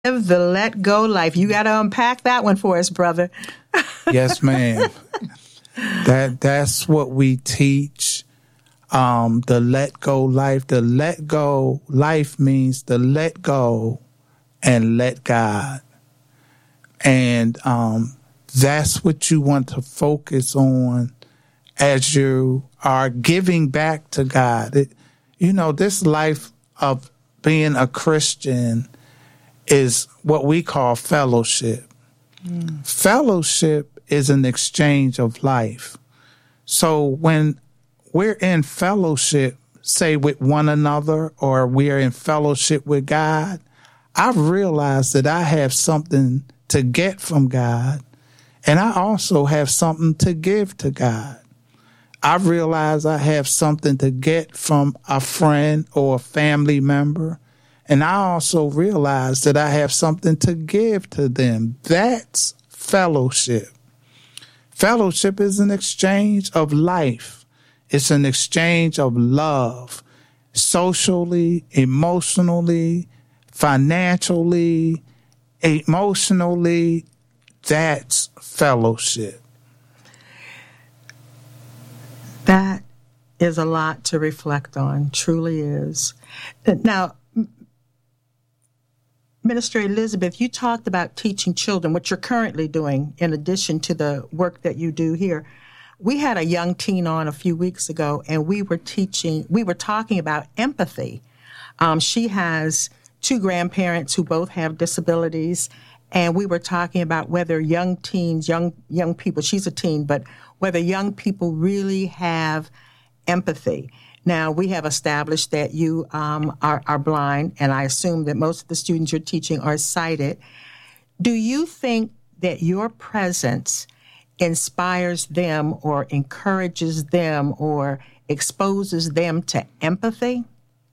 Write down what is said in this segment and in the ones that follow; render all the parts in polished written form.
Live the let go life. You got to unpack that one for us, brother. Yes, ma'am. That's what we teach. The let go life. The let go life means to let go and let God. And that's what you want to focus on as you are giving back to God. This life of being a Christian is what we call fellowship. Fellowship is an exchange of life. So when we're in fellowship, say with one another, or we're in fellowship with God, I've realized that I have something to get from God, and I also have something to give to God. I've realized I have something to get from a friend or a family member, and I also realize that I have something to give to them. That's fellowship. Fellowship is an exchange of life. It's an exchange of love, socially, emotionally, financially, emotionally. That's fellowship. That is a lot to reflect on, truly is. Now, Minister Elizabeth, you talked about teaching children, what you're currently doing in addition to the work that you do here. We had a young teen on a few weeks ago, and we were talking about empathy. She has two grandparents who both have disabilities, and we were talking about whether young teens, young people, she's a teen, but whether young people really have empathy. Now, we have established that you are blind, and I assume that most of the students you're teaching are sighted. Do you think that your presence inspires them or encourages them or exposes them to empathy?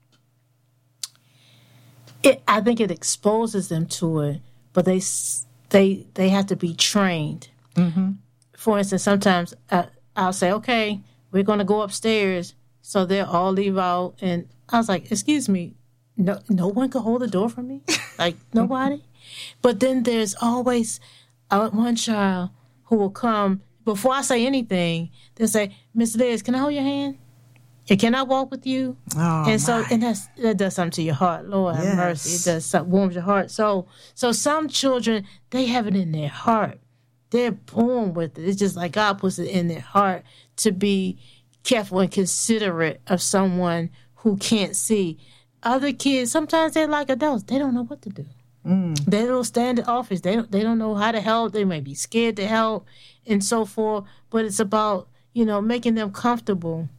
I think it exposes them to it, but they have to be trained. Mm-hmm. For instance, sometimes I'll say, okay, we're going to go upstairs. So they'll all leave out. And I was like, excuse me, no one could hold the door for me? Like, nobody? But then there's always one child who will come, before I say anything, they'll say, Miss Liz, can I hold your hand? And can I walk with you? Oh, and so, and that does something to your heart. Lord have mercy. It does something, warms your heart. So some children, they have it in their heart. They're born with it. It's just like God puts it in their heart to be careful and considerate of someone who can't see. Other kids, sometimes they're like adults. They don't know what to do. They don't stand in office. They don't know how to help. They may be scared to help and so forth. But it's about, making them comfortable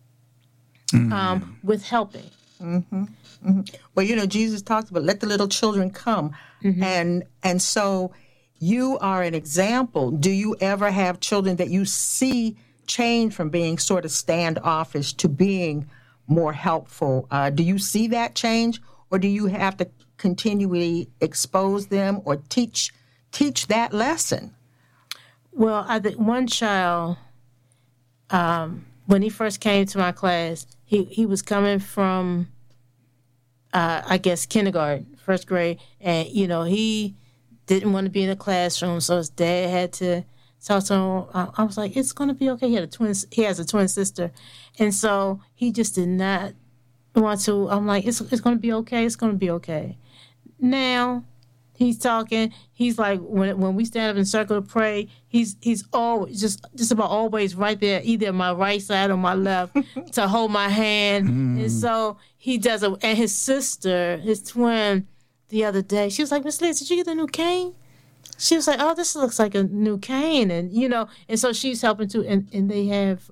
with helping. Mm-hmm. Mm-hmm. Well, Jesus talks about let the little children come. Mm-hmm. And so you are an example. Do you ever have children that you see change from being sort of standoffish to being more helpful? Do you see that change, or do you have to continually expose them or teach that lesson? Well, I think one child, when he first came to my class, he was coming from, I guess, kindergarten, first grade, and, he didn't want to be in the classroom, so his dad had to talk to him. I was like, it's going to be okay. He has a twin sister, and so he just did not want to. I'm like, it's going to be okay. It's going to be okay. Now he's talking. He's like, when we stand up in circle to pray, he's always just about always right there, either my right side or my left, to hold my hand. And so he does it. And his sister, his twin, the other day, she was like, Miss Liz, did you get the new cane? She was like, oh, this looks like a new cane. And, and so she's helping too. And they have,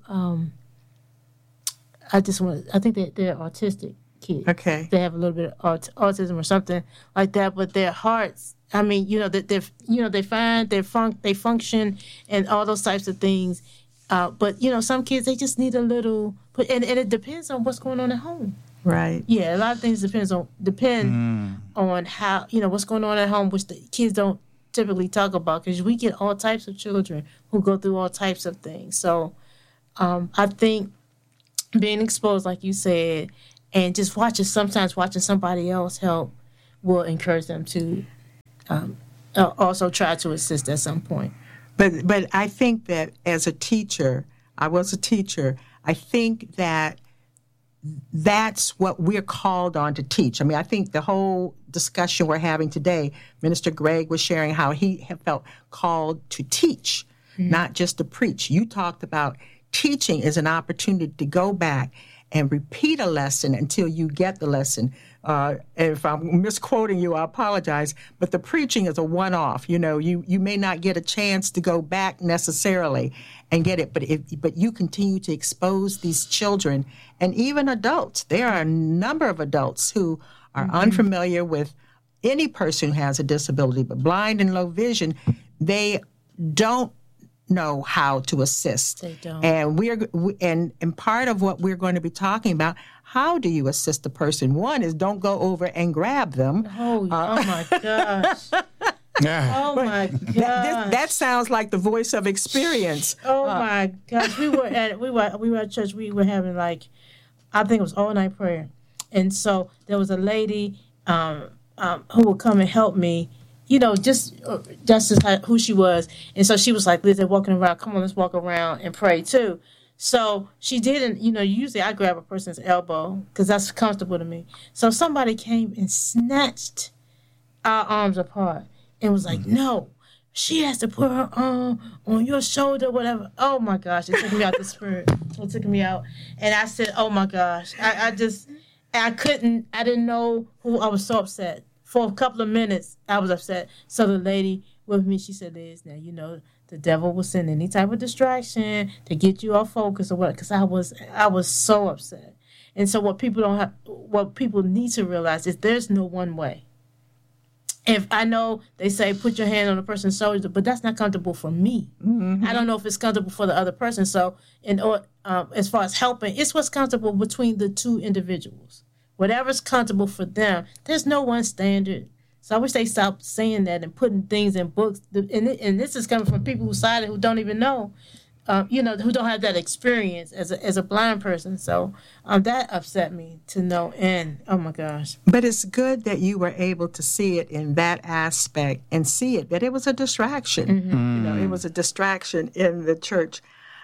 I think they're autistic kids. Okay. They have a little bit of autism or something like that, but their hearts, I mean, they function and all those types of things. But, some kids, they just need a little, and it depends on what's going on at home. Right. Yeah, a lot of things depend on how, what's going on at home, which the kids don't typically talk about, because we get all types of children who go through all types of things. So I think being exposed, like you said, and just sometimes watching somebody else help will encourage them to also try to assist at some point. But I think that as a teacher, I was a teacher, I think that that's what we're called on to teach. I mean, I think the whole discussion we're having today, Minister Greg was sharing how he had felt called to teach, not just to preach. You talked about teaching as an opportunity to go back and repeat a lesson until you get the lesson. And if I'm misquoting you, I apologize. But the preaching is a one-off. You know, you may not get a chance to go back necessarily and get it, but you continue to expose these children and even adults. There are a number of adults who are unfamiliar with any person who has a disability, but blind and low vision, they don't know how to assist. They don't. And and part of what we're going to be talking about, how do you assist a person? One is don't go over and grab them. Oh my gosh. Yeah. Oh my gosh. That sounds like the voice of experience. Oh my gosh. We were at church. We were having I think it was all night prayer. And so there was a lady who would come and help me, you know, just who she was. And so she was like, Liz, they're walking around. Come on, let's walk around and pray too. So she didn't, you know, usually I grab a person's elbow because that's comfortable to me. So somebody came and snatched our arms apart and was like, no, she has to put her arm on your shoulder, whatever. Oh my gosh, it took me out the spirit. It took me out. And I said, oh my gosh, I didn't know who. I was so upset. For a couple of minutes, I was upset. So the lady with me, she said, Liz, now, you know, the devil will send any type of distraction to get you off focus or what, because I was so upset. And so what people need to realize is there's no one way. If I know they say put your hand on a person's shoulder, but that's not comfortable for me. Mm-hmm. I don't know if it's comfortable for the other person. So, as far as helping, it's what's comfortable between the two individuals. Whatever's comfortable for them. There's no one standard. So I wish they stopped saying that and putting things in books. And this is coming from people who don't even know, who don't have that experience as a blind person. So that upset me to no end. Oh my gosh! But it's good that you were able to see it in that aspect and see it that it was a distraction. Mm-hmm. You know, it was a distraction in the church,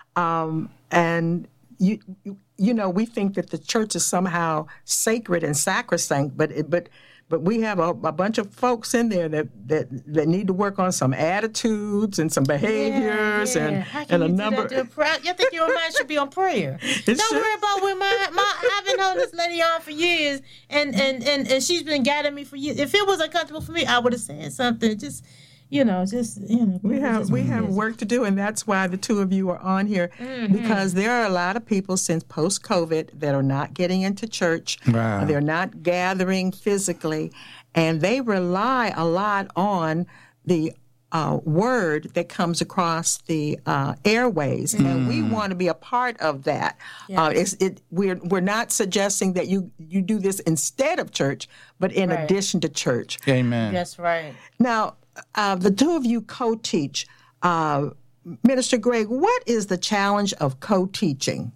and you know, we think that the church is somehow sacred and sacrosanct, but we have a bunch of folks in there that need to work on some attitudes and some behaviors and a number. You think your mind should be on prayer? Don't worry about when I've been holding this lady on for years, and she's been guiding me for years. If it was uncomfortable for me, I would have said something. We have work to do, and that's why the two of you are on here, because there are a lot of people since post-COVID that are not getting into church. Wow. They're not gathering physically, and they rely a lot on the word that comes across the airways, and we want to be a part of that. Yes. We're not suggesting that you do this instead of church, but in addition to church. Amen. That's right. Now, the two of you co-teach. Minister Greg, what is the challenge of co-teaching?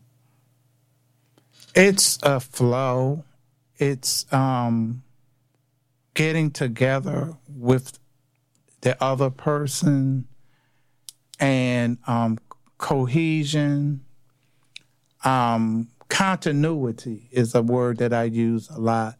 It's a flow. It's getting together with the other person and cohesion. Continuity is a word that I use a lot.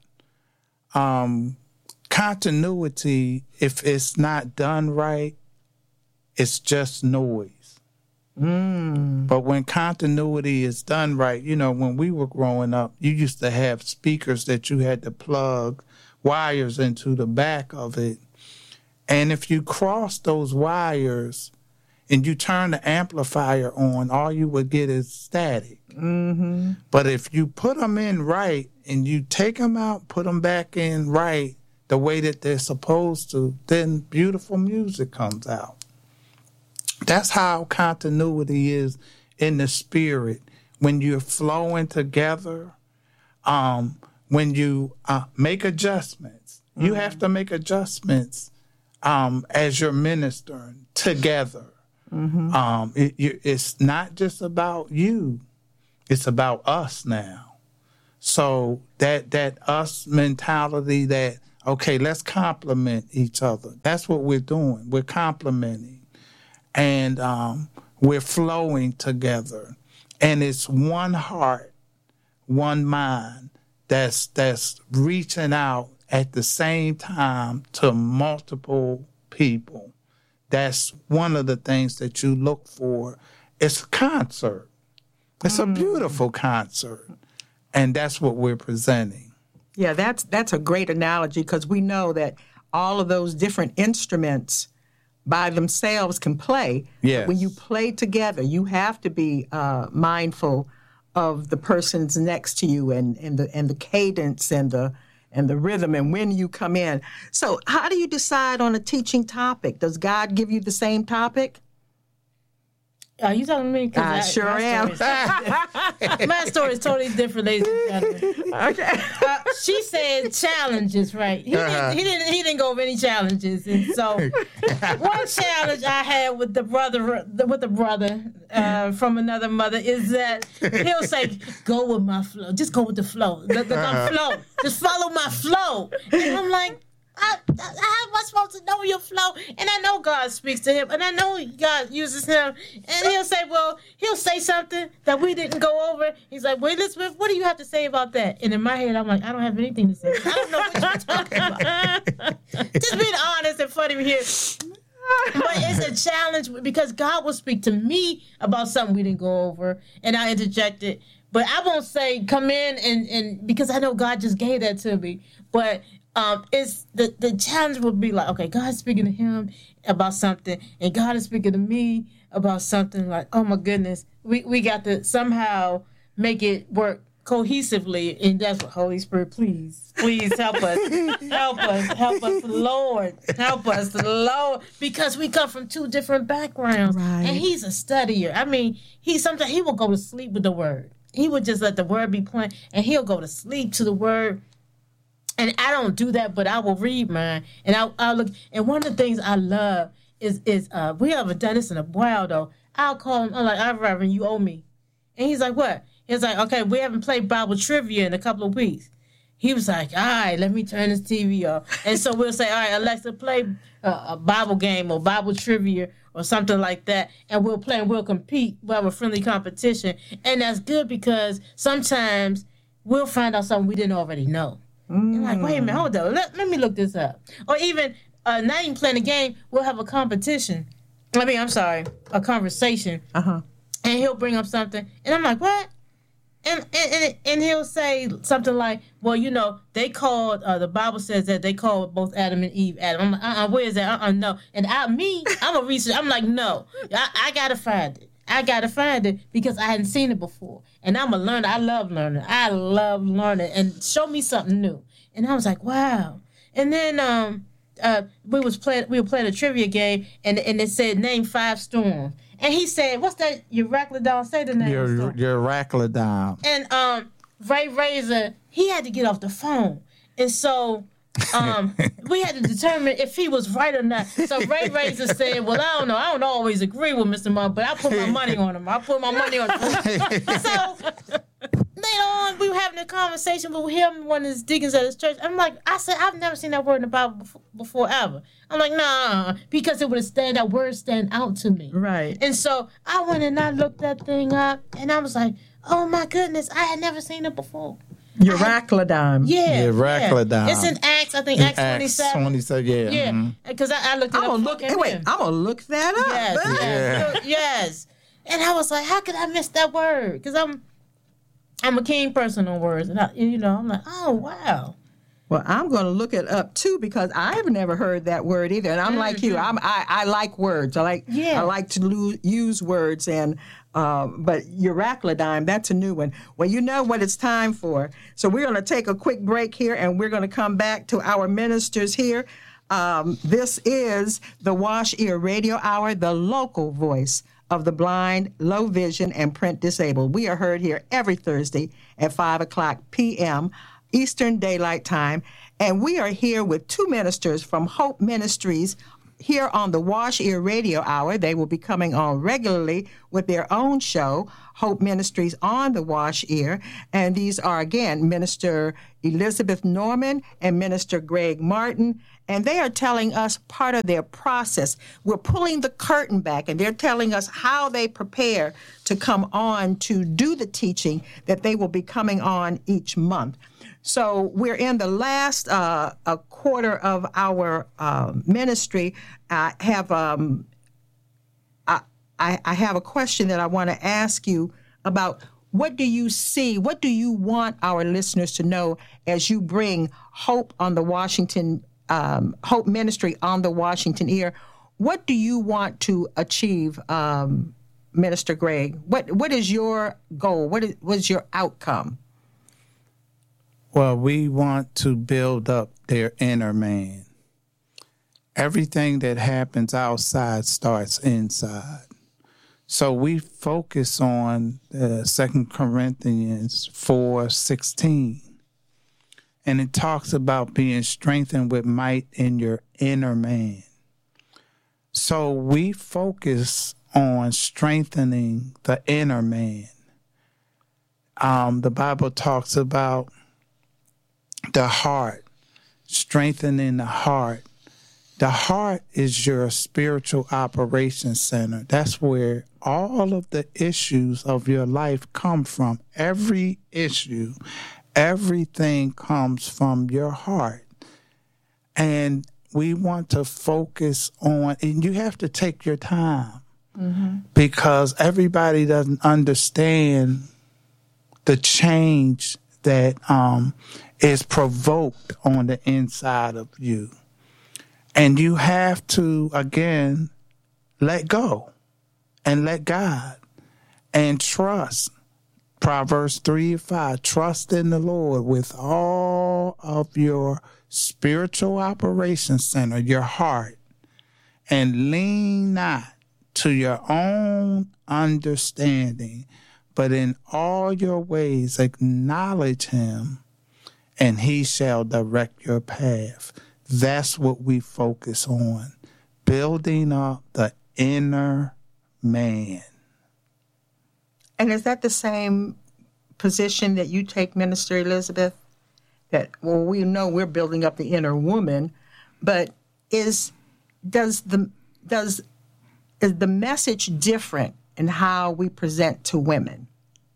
Continuity, if it's not done right, it's just noise. But when continuity is done right, you know, when we were growing up, you used to have speakers that you had to plug wires into the back of it. And if you cross those wires and you turn the amplifier on, all you would get is static. Mm-hmm. But if you put them in right and you take them out, put them back in right, the way that they're supposed to, then beautiful music comes out. That's how continuity is in the spirit. When you're flowing together, when you make adjustments, you have to make adjustments as you're ministering together. Mm-hmm. It's not just about you. It's about us now. So that us mentality that Okay, let's compliment each other. That's what we're doing. We're complimenting. And we're flowing together. And it's one heart, one mind that's reaching out at the same time to multiple people. That's one of the things that you look for. It's a concert. It's a beautiful concert. And that's what we're presenting. Yeah, that's a great analogy because we know that all of those different instruments by themselves can play. Yes. When you play together, you have to be mindful of the persons next to you and the cadence and the rhythm and when you come in. So how do you decide on a teaching topic? Does God give you the same topic? Are you talking to me? I sure am. My story is totally different, ladies and gentlemen. Okay. She said challenges, right? He didn't go over any challenges, and so one challenge I had with the brother from another mother is that he'll say, "Go with my flow. Just go with the flow. The flow. Just follow my flow." And I'm like, how am I supposed to know your flow? And I know God speaks to him, and I know God uses him. And he'll say something that we didn't go over. He's like, "Well, Elizabeth, what do you have to say about that?" And in my head, I'm like, I don't have anything to say. I don't know what you're talking about. Just being honest and funny here. But it's a challenge because God will speak to me about something we didn't go over, and I interjected. But I won't say come in and because I know God just gave that to me. But it's the challenge would be like, okay, God's speaking to him about something, and God is speaking to me about something. Like, oh my goodness, we got to somehow make it work cohesively, and that's what Holy Spirit, please help us, help us, Lord, because we come from two different backgrounds, right. And he's a studier. I mean, sometimes he will go to sleep with the word. He would just let the word be playing, and he'll go to sleep to the word. And I don't do that, but I will read mine, and I'll look. And one of the things I love is we haven't done this in a while though. I'll call him. I'm like, "All right, Reverend, you owe me," and he's like, "What?" He's like, "Okay, we haven't played Bible trivia in a couple of weeks." He was like, "All right, let me turn this TV off," and so we'll say, "All right, Alexa, play a Bible game or Bible trivia or something like that," and we'll play and we'll compete. We'll have a friendly competition, and that's good because sometimes we'll find out something we didn't already know. And like, wait a minute, hold on, let me look this up. Or even not even playing a game, we'll have a competition. A conversation. Uh-huh. And he'll bring up something, and I'm like, what? And he'll say something like, well, they called, the Bible says that they called both Adam and Eve Adam. I'm like, where is that? No. And I'm a researcher. I'm like, no, I got to find it. I got to find it because I hadn't seen it before. And I'm a learner. I love learning. And show me something new. And I was like, wow. And then we were playing a trivia game, and it said, name 5 storms. And he said, what's that? Euroclydon? Say the name. Euroclydon. And Ray Razor, he had to get off the phone. And so we had to determine if he was right or not. So Ray Razor said, well, I don't know. I don't always agree with Mr. Monk, but I put my money on him. So later on, we were having a conversation with him, one of his deacons at his church. I said, I've never seen that word in the Bible before ever. I'm like, nah, because it would that word stand out to me. Right. And so I went and I looked that thing up, and I was like, oh my goodness, I had never seen it before. Euroclydon. Yeah. Euroclydon. It's in Acts, I think Acts 27. 27, yeah. Yeah, because I looked it up. I'm going to look that up. Yes. And I was like, how could I miss that word? Because I'm a keen person on words. And I'm like, oh, wow. Well, I'm going to look it up, too, because I have never heard that word either. And I'm like you. I like words. I like to use words. And but Euroclydon, that's a new one. Well, you know what it's time for. So we're going to take a quick break here, and we're going to come back to our ministers here. This is the Wash Ear Radio Hour, the local voice of the blind, low vision, and print disabled. We are heard here every Thursday at 5 o'clock p.m. Eastern Daylight Time, and we are here with 2 ministers from Hope Ministries here on the Wash Ear Radio Hour. They will be coming on regularly with their own show, Hope Ministries on the Wash Ear. And these are, again, Minister Elizabeth Norman and Minister Greg Martin. And they are telling us part of their process. We're pulling the curtain back, and they're telling us how they prepare to come on to do the teaching that they will be coming on each month. So we're in the last a quarter of our ministry. I have a question that I want to ask you about. What do you see? What do you want our listeners to know as you bring Hope on the Washington Hope Ministry on the Washington Ear? What do you want to achieve, Minister Greg? What is your goal? What is your outcome? Well, we want to build up their inner man. Everything that happens outside starts inside. So we focus on 2 Corinthians 4:16. And it talks about being strengthened with might in your inner man. So we focus on strengthening the inner man. The Bible talks about the heart, strengthening the heart. The heart is your spiritual operation center. That's where all of the issues of your life come from. Every issue, everything comes from your heart. And we want to focus on, and you have to take your time, because everybody doesn't understand the change that is provoked on the inside of you. And you have to, again, let go and let God and trust. Proverbs 3:5, trust in the Lord with all of your spiritual operation center, your heart, and lean not to your own understanding, but in all your ways acknowledge him, and he shall direct your path. That's what we focus on, building up the inner man. And is that the same position that you take, Minister Elizabeth? That, well, we know we're building up the inner woman, but is the message different in how we present to women?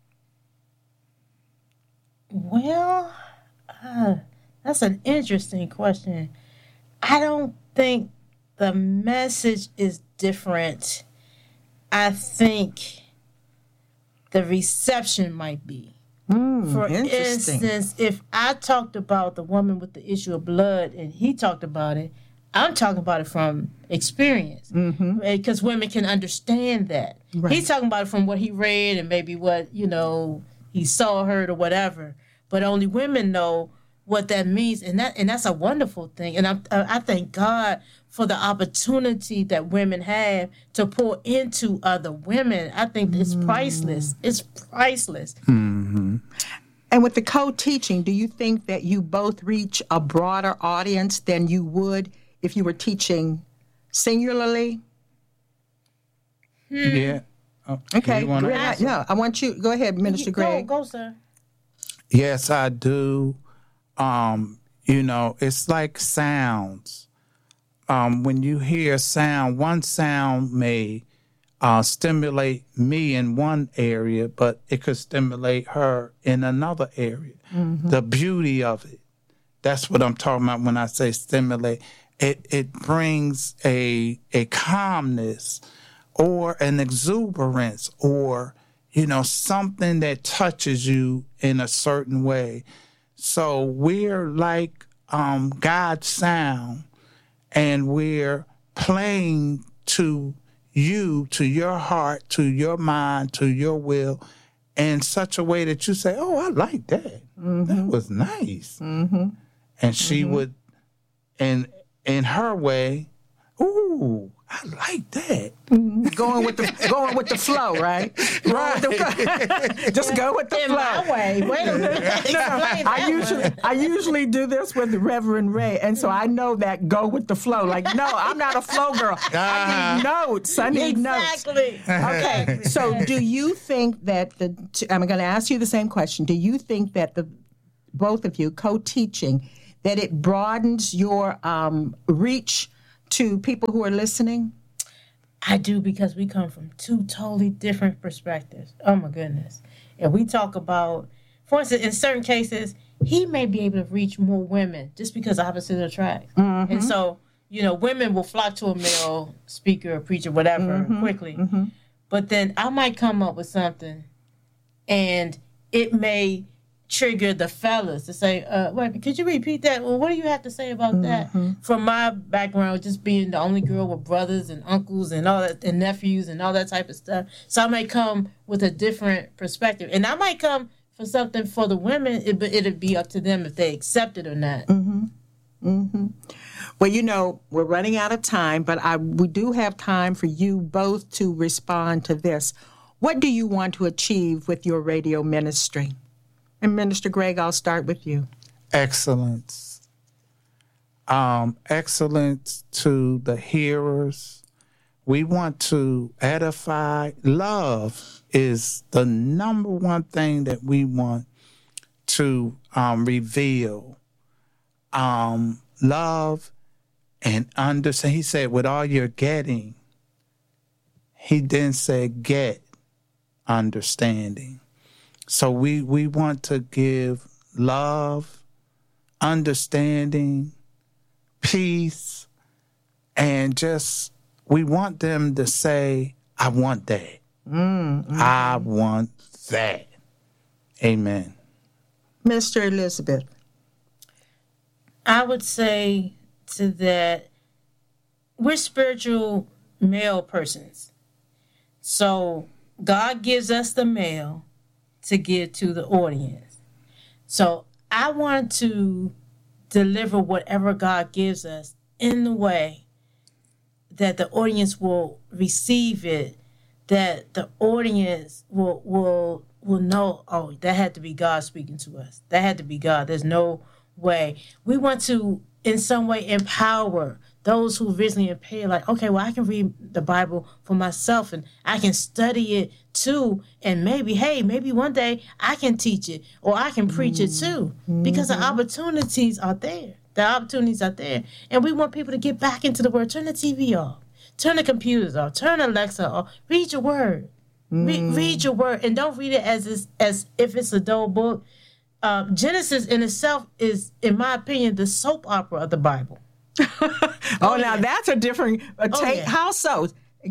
Well, that's an interesting question. I don't think the message is different. I think the reception might be. For instance, if I talked about the woman with the issue of blood and he talked about it, I'm talking about it from experience, because women can understand that. Right. He's talking about it from what he read and maybe what, he saw, heard, or whatever. But only women know what that means, and that's a wonderful thing. And I thank God for the opportunity that women have to pour into other women. I think it's priceless. It's priceless. Mm-hmm. And with the co-teaching, do you think that you both reach a broader audience than you would if you were teaching singularly? Yeah. Okay. No, I want you. Go ahead, Minister Greg. Go, sir. Yes, I do. It's like sounds. When you hear sound, one sound may stimulate me in one area, but it could stimulate her in another area. The beauty of it. That's what I'm talking about when I say stimulate. It brings a calmness or an exuberance or, something that touches you in a certain way. So we're like God's sound, and we're playing to you, to your heart, to your mind, to your will, in such a way that you say, oh, I like that. That was nice. And she would, in her way, ooh, I like that. Going with the flow, right? Right. Just go with the In flow. my way. Wait a minute. Explain that I usually do this with the Reverend Ray, and so I know that go with the flow. Like, no, I'm not a flow girl. I need notes. I need notes. Exactly. Okay. So, do you think that I'm going to ask you the same question. Do you think that both of you co-teaching, that it broadens your reach to people who are listening? I do, because we come from two totally different perspectives. Oh, my goodness. And we talk about, for instance, in certain cases, he may be able to reach more women just because opposite attracts. Mm-hmm. And so, women will flock to a male speaker or preacher, whatever, quickly. Mm-hmm. But then I might come up with something, and it may trigger the fellas to say, wait, could you repeat that? Well, what do you have to say about that? From my background, just being the only girl with brothers and uncles and all that, and nephews and all that type of stuff. So I might come with a different perspective. And I might come for something for the women, but it'd be up to them if they accept it or not. Mm-hmm. Mm-hmm. Well, we're running out of time, but we do have time for you both to respond to this. What do you want to achieve with your radio ministry? And Minister Greg, I'll start with you. Excellence. Excellence to the hearers. We want to edify. Love is the number one thing that we want to reveal. Love and understand. He said, with all you're getting, he didn't say get understanding. So we want to give love, understanding, peace, and just we want them to say, I want that. Mm-hmm. I want that. Amen. Mr. Elizabeth. I would say to that, we're spiritual male persons. So God gives us the male to give to the audience. So I want to deliver whatever God gives us in the way that the audience will receive it, that the audience will know, oh, that had to be God speaking to us. That had to be God. There's no way. We want to, in some way, empower those who visually impaired, like, okay, well, I can read the Bible for myself and I can study it too. And maybe one day I can teach it or I can preach it too, because the opportunities are there. The opportunities are there. And we want people to get back into the Word. Turn the TV off. Turn the computers off. Turn Alexa off. Read your Word. Read your Word. And don't read it as if it's a dull book. Genesis in itself is, in my opinion, the soap opera of the Bible. Now that's a different take. Yeah. How so?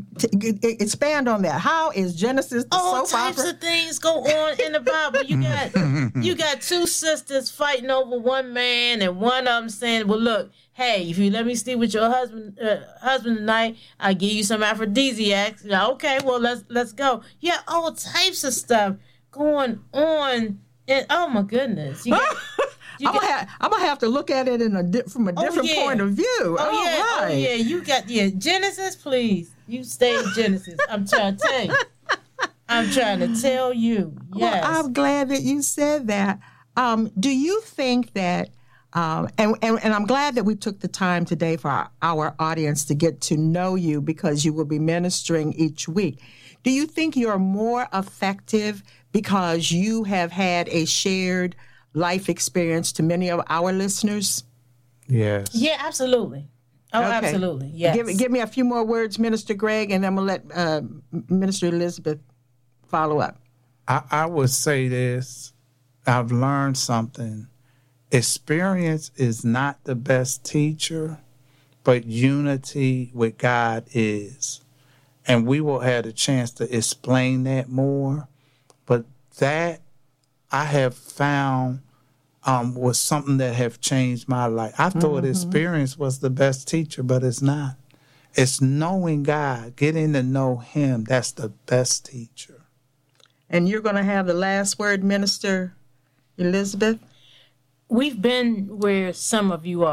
Expand on that. How is Genesis the soap opera? All types of things go on in the Bible. You got two sisters fighting over one man, and one of them saying, "Well, look, hey, if you let me sleep with your husband tonight, I'll give you some aphrodisiacs." Okay, well, let's go. Yeah, all types of stuff going on, and oh my goodness, I'm gonna have to look at it from a different point of view. Oh yeah, you got Genesis, please. You stay in Genesis. I'm trying to tell you. I'm trying to tell you. Yes. Well, I'm glad that you said that. Do you think that? And I'm glad that we took the time today for our audience to get to know you, because you will be ministering each week. Do you think you're more effective because you have had a shared life experience to many of our listeners? Yes. Yeah, absolutely. Oh, okay. Absolutely. Yes. Give me a few more words, Minister Greg, and then we'll let Minister Elizabeth follow up. I would say this. I've learned something. Experience is not the best teacher, but unity with God is. And we will have a chance to explain that more. But that I have found was something that have changed my life. I thought experience was the best teacher, but it's not. It's knowing God, getting to know Him. That's the best teacher. And you're going to have the last word, Minister Elizabeth? We've been where some of you are.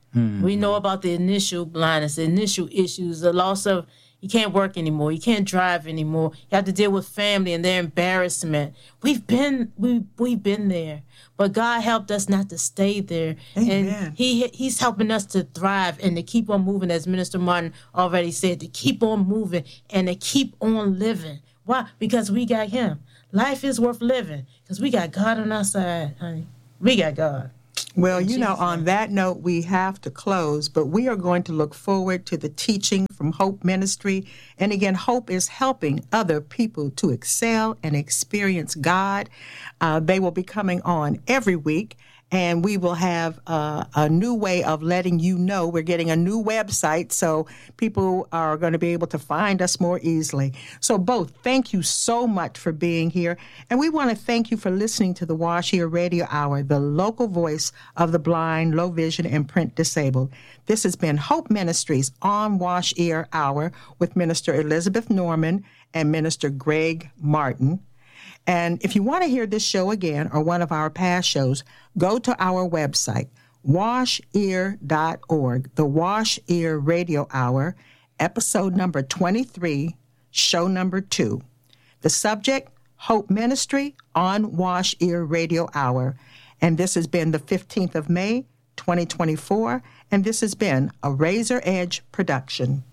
We know about the initial blindness, the initial issues, the loss of, you can't work anymore, you can't drive anymore, you have to deal with family and their embarrassment. We've been there, but God helped us not to stay there. Amen. And He's helping us to thrive and to keep on moving, as Minister Martin already said, to keep on moving and to keep on living. Why? Because we got Him. Life is worth living because we got God on our side, honey. We got God. Well, on that note, we have to close, but we are going to look forward to the teaching from Hope Ministry. And again, Hope is helping other people to excel and experience God. They will be coming on every week. And we will have a new way of letting you know. We're getting a new website, so people are going to be able to find us more easily. So both, thank you so much for being here. And we want to thank you for listening to the Wash Ear Radio Hour, the local voice of the blind, low vision, and print disabled. This has been Hope Ministries on Wash Ear Hour with Minister Elizabeth Norman and Minister Greg Martin. And if you want to hear this show again or one of our past shows, go to our website, washear.org, the Wash Ear Radio Hour, episode number 23, show number 2. The subject, Hope Ministry on Wash Ear Radio Hour. And this has been the 15th of May, 2024, and this has been a Razor Edge production.